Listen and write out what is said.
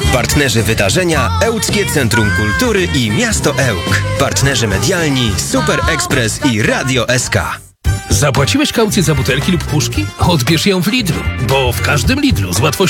Partnerzy wydarzenia Ełckie Centrum Kultury i Miasto Ełk. Partnerzy medialni Super Express i Radio SK. Zapłaciłeś kaucję za butelki lub puszki? Odbierz ją w Lidlu, bo w każdym Lidlu z łatwością